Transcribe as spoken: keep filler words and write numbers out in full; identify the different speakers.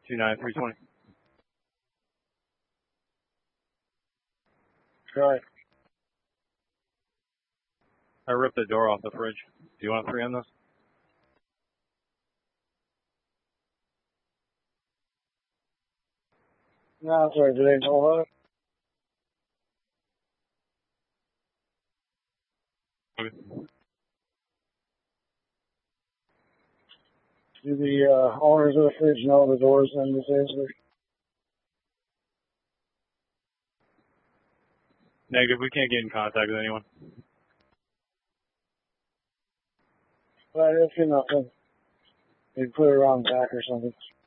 Speaker 1: two nine three twenty.
Speaker 2: Try.
Speaker 1: I ripped the door off the fridge. Do you want a three on this?
Speaker 2: No, sorry, did they know that?
Speaker 1: Okay.
Speaker 2: Do the uh, owners of the fridge know the door's in this answer?
Speaker 1: Negative, we can't get in contact with anyone.
Speaker 2: But if you're nothing, they put it around back or something.